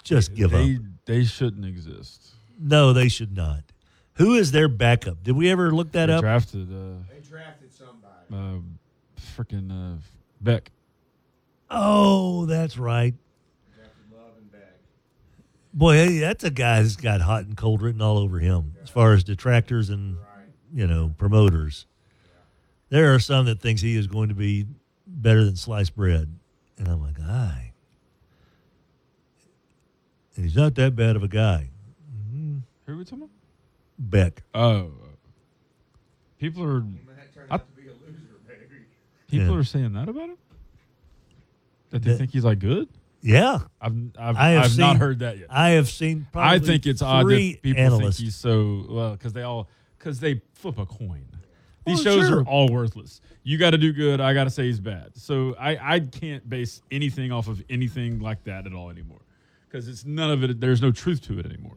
just give up. They shouldn't exist. No, they should not. Who is their backup? Did we ever look that up? They drafted somebody. Freaking Beck. Oh, that's right. Love and Beck. Boy, hey, that's a guy who's got hot and cold written all over him as far as detractors and, promoters. There are some that thinks he is going to be better than sliced bread. And I'm like, aye. And he's not that bad of a guy. Mm-hmm. Who are we talking about? Beck. Oh. People are... People are saying that about him? That they think he's like good? Yeah. I've not heard that yet. I have seen probably I think it's odd that people analysts. think he's so well because they flip a coin. These shows are all worthless. You got to do good. I got to say he's bad. So I can't base anything off of anything like that at all anymore because it's none of it. There's no truth to it anymore.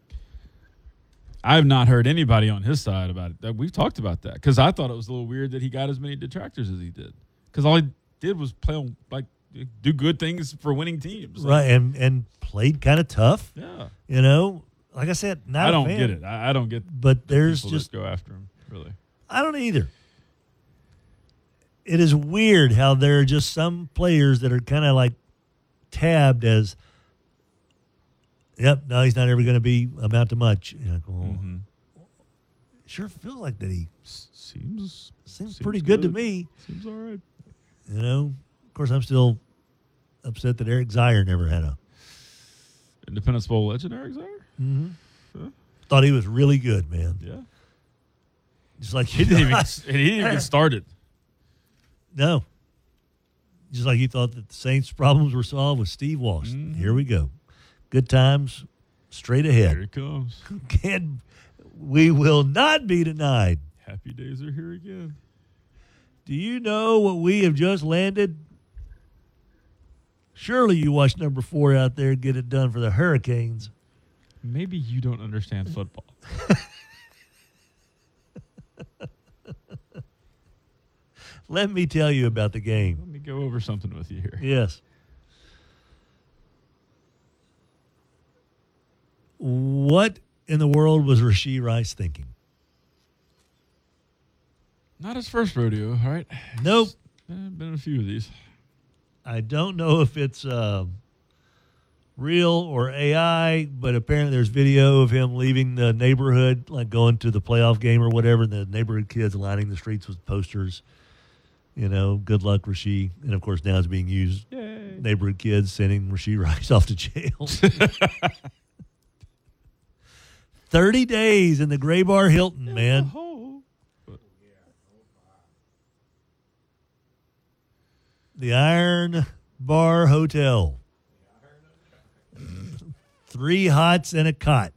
I have not heard anybody on his side about it. We've talked about that because I thought it was a little weird that he got as many detractors as he did because all he did was play on do good things for winning teams, right? And played kind of tough. Yeah, like I said, I don't get it. I don't get. But there's just go after him. Really, I don't either. It is weird how there are just some players that are kind of like tabbed as, yep, no, he's not ever going to amount to much. Sure feels like that he seems pretty good to me. Seems all right. Of course, I'm still upset that Eric Zier never had a Independence Bowl legend. Eric Zier. Mm-hmm. Sure. Thought he was really good, man. Yeah. Just like he didn't even get started. No. Just like you thought that the Saints' problems were solved with Steve Walsh. Mm-hmm. Here we go. Good times straight ahead. Here it comes. We will not be denied. Happy days are here again. Do you know what we have just landed? Surely you watched number 4 out there get it done for the Hurricanes. Maybe you don't understand football. Let me tell you about the game. Let me go over something with you here. Yes. What in the world was Rashee Rice thinking? Not his first rodeo, right? Nope. Been in a few of these. I don't know if it's real or AI, but apparently there's video of him leaving the neighborhood, like going to the playoff game or whatever, and the neighborhood kids lining the streets with posters. Good luck, Rashee. And, of course, now it's being used. Yay. Neighborhood kids sending Rashee Rice off to jail. 30 days in the Gray Bar Hilton, man. The Iron Bar Hotel. 3 hots and a cot.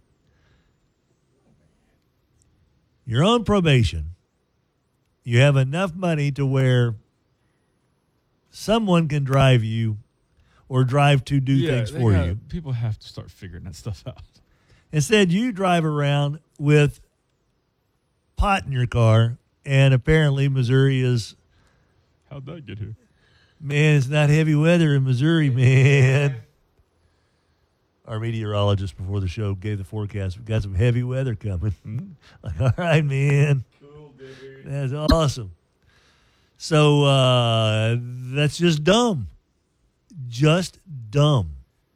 You're on probation. You have enough money to where someone can drive you or drive to do things for you. People have to start figuring that stuff out. Instead, you drive around with pot in your car, and apparently Missouri is... How'd that get here? Man, it's not heavy weather in Missouri, man. Our meteorologist before the show gave the forecast. We've got some heavy weather coming. Mm-hmm. Like, all right, man. Cool, baby. That's awesome. So that's just dumb. Just dumb.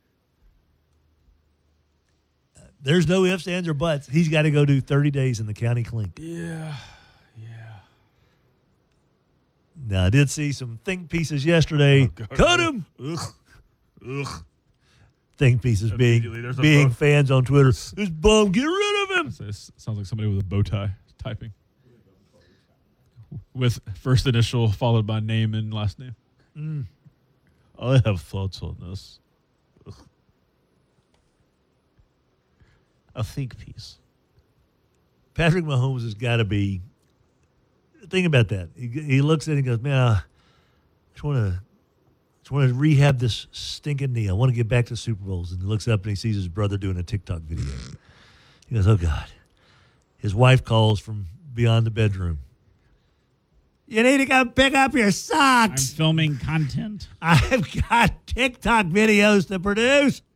There's no ifs, ands, or buts. He's got to go do 30 days in the county clink. Yeah. Now, I did see some think pieces yesterday. Cut him! Ugh. Think pieces being fans on Twitter. This bum, get rid of him! Sounds like somebody with a bow tie typing. With first initial followed by name and last name. Mm. I have thoughts on this. Ugh. A think piece. Patrick Mahomes has got to be. Think about that. He looks at it and goes, man, I just want to rehab this stinking knee. I want to get back to Super Bowls. And he looks up and he sees his brother doing a TikTok video. He goes, oh, God. His wife calls from beyond the bedroom. You need to go pick up your socks. I'm filming content. I've got TikTok videos to produce.